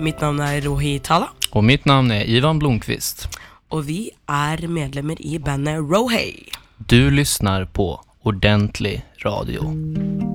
Mitt navn Rohi Tala. Og mitt navn Ivan Blomqvist. Og vi medlemmer i bandet Rohei. Du lyssnar på Ordentlig Radio.